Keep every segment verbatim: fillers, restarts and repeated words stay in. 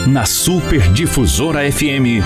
Na Super Difusora F M,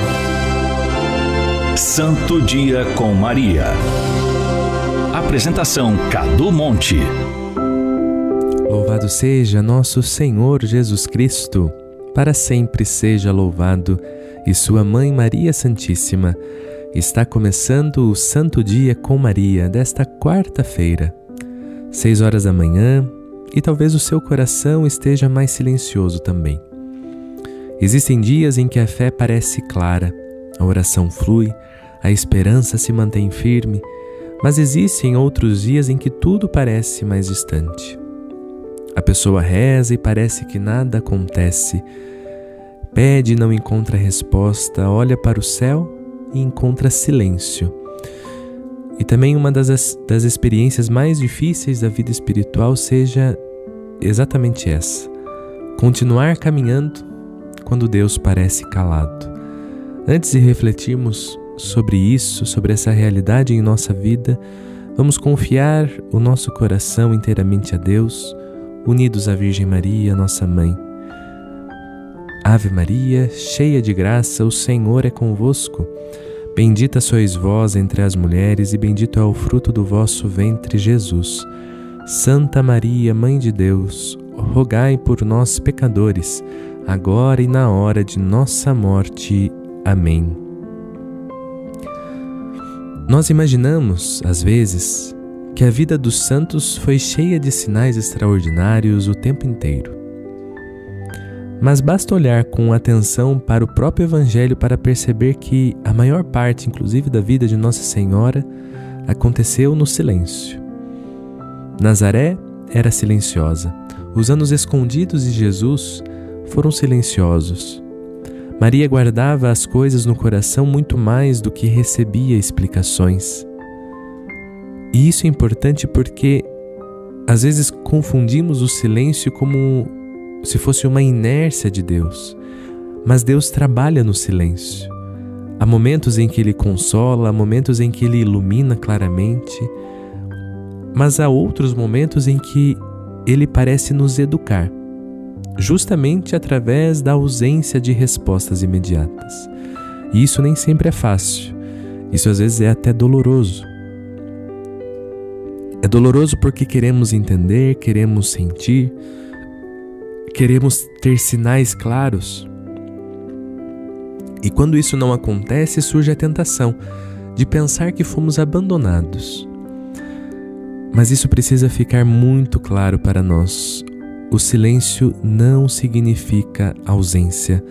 Santo Dia com Maria. Apresentação Cadu Monte. Louvado seja nosso Senhor Jesus Cristo, para sempre seja louvado, e sua Mãe Maria Santíssima. Está começando o Santo Dia com Maria desta quarta-feira, seis horas da manhã, e talvez o seu coração esteja mais silencioso também. Existem dias em que a fé parece clara, a oração flui, a esperança se mantém firme, mas existem outros dias em que tudo parece mais distante. A pessoa reza e parece que nada acontece, pede e não encontra resposta, olha para o céu e encontra silêncio. E também uma das, das experiências mais difíceis da vida espiritual seja exatamente essa: continuar caminhando quando Deus parece calado. Antes de refletirmos sobre isso, sobre essa realidade em nossa vida, vamos confiar o nosso coração inteiramente a Deus, unidos à Virgem Maria, nossa Mãe. Ave Maria, cheia de graça, o Senhor é convosco. Bendita sois vós entre as mulheres, e bendito é o fruto do vosso ventre, Jesus. Santa Maria, Mãe de Deus, rogai por nós, pecadores, agora e na hora de nossa morte. Amém. Nós imaginamos, às vezes, que a vida dos santos foi cheia de sinais extraordinários o tempo inteiro. Mas basta olhar com atenção para o próprio Evangelho para perceber que a maior parte, inclusive da vida de Nossa Senhora, aconteceu no silêncio. Nazaré era silenciosa. Os anos escondidos de Jesus foram silenciosos. Maria guardava as coisas no coração muito mais do que recebia explicações. E isso é importante porque às vezes confundimos o silêncio como se fosse uma inércia de Deus. Mas Deus trabalha no silêncio. Há momentos em que Ele consola, há momentos em que Ele ilumina claramente, mas há outros momentos em que Ele parece nos educar, justamente através da ausência de respostas imediatas. E isso nem sempre é fácil. Isso às vezes é até doloroso. É doloroso porque queremos entender, queremos sentir, queremos ter sinais claros. E quando isso não acontece, surge a tentação de pensar que fomos abandonados. Mas isso precisa ficar muito claro para nós. O silêncio não significa ausência.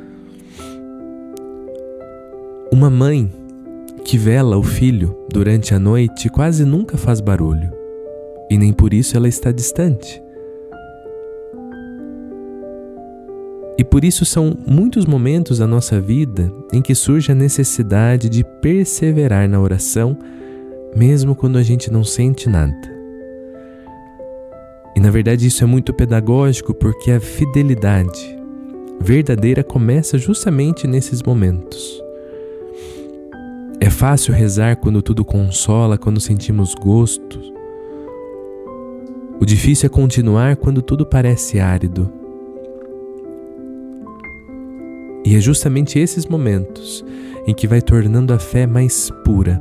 Uma mãe que vela o filho durante a noite quase nunca faz barulho, e nem por isso ela está distante. E por isso são muitos momentos da nossa vida em que surge a necessidade de perseverar na oração, mesmo quando a gente não sente nada. E na verdade isso é muito pedagógico, porque a fidelidade verdadeira começa justamente nesses momentos. É fácil rezar quando tudo consola, quando sentimos gosto. O difícil é continuar quando tudo parece árido. E é justamente esses momentos em que vai tornando a fé mais pura.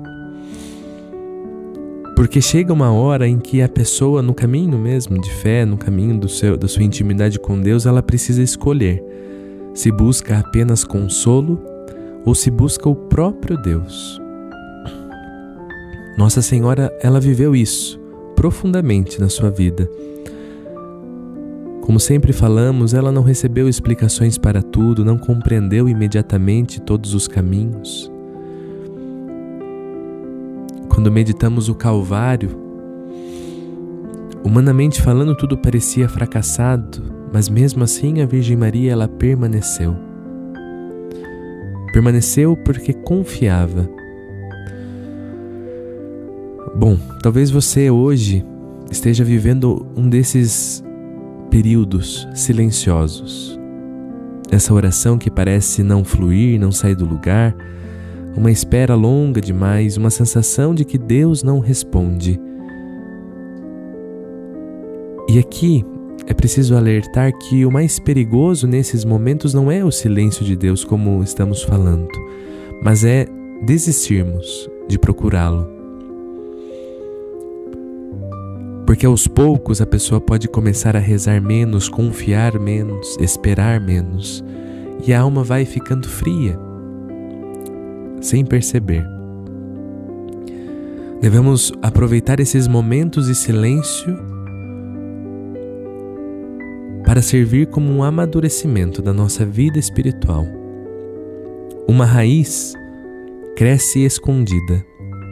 Porque chega uma hora em que a pessoa, no caminho mesmo de fé, no caminho do seu, da sua intimidade com Deus, ela precisa escolher se busca apenas consolo ou se busca o próprio Deus. Nossa Senhora, ela viveu isso profundamente na sua vida. Como sempre falamos, ela não recebeu explicações para tudo, não compreendeu imediatamente todos os caminhos. Quando meditamos o Calvário, humanamente falando, tudo parecia fracassado, mas mesmo assim a Virgem Maria, ela permaneceu. Permaneceu porque confiava. Bom, talvez você hoje esteja vivendo um desses períodos silenciosos. Essa oração que parece não fluir, não sair do lugar, uma espera longa demais, uma sensação de que Deus não responde. E aqui é preciso alertar que o mais perigoso nesses momentos não é o silêncio de Deus, como estamos falando, mas é desistirmos de procurá-lo. Porque aos poucos a pessoa pode começar a rezar menos, confiar menos, esperar menos, e a alma vai ficando fria, sem perceber. Devemos aproveitar esses momentos de silêncio para servir como um amadurecimento da nossa vida espiritual. Uma raiz cresce escondida.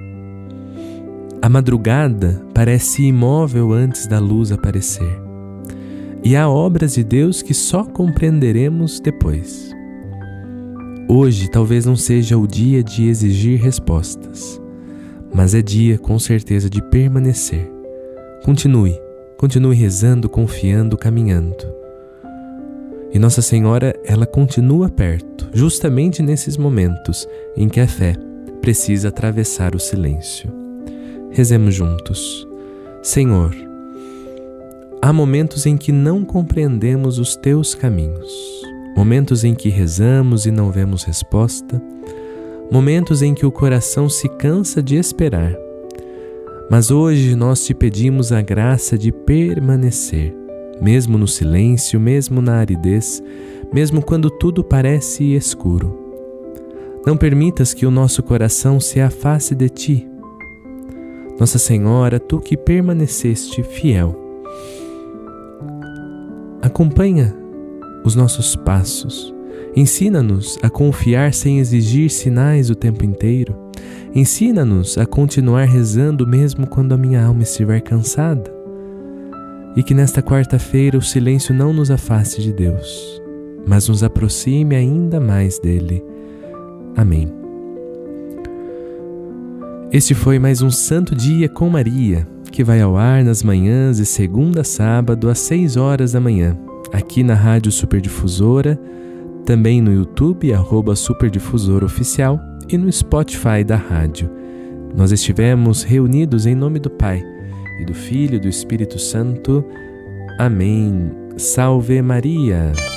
A madrugada parece imóvel antes da luz aparecer. E há obras de Deus que só compreenderemos depois. Hoje talvez não seja o dia de exigir respostas, mas é dia, com certeza, de permanecer. Continue, continue rezando, confiando, caminhando. E Nossa Senhora, ela continua perto, justamente nesses momentos em que a fé precisa atravessar o silêncio. Rezemos juntos. Senhor, há momentos em que não compreendemos os teus caminhos, momentos em que rezamos e não vemos resposta, momentos em que o coração se cansa de esperar. Mas hoje nós te pedimos a graça de permanecer, mesmo no silêncio, mesmo na aridez, mesmo quando tudo parece escuro. Não permitas que o nosso coração se afaste de ti. Nossa Senhora, tu que permaneceste fiel, acompanha os nossos passos. Ensina-nos a confiar sem exigir sinais o tempo inteiro. Ensina-nos a continuar rezando mesmo quando a minha alma estiver cansada. E que nesta quarta-feira o silêncio não nos afaste de Deus, mas nos aproxime ainda mais dele. Amém. Este foi mais um Santo Dia com Maria, que vai ao ar nas manhãs de segunda a sábado às seis horas da manhã, aqui na Rádio Superdifusora, também no YouTube, arroba Superdifusora Oficial, e no Spotify da rádio. Nós estivemos reunidos em nome do Pai, e do Filho e do Espírito Santo. Amém. Salve Maria!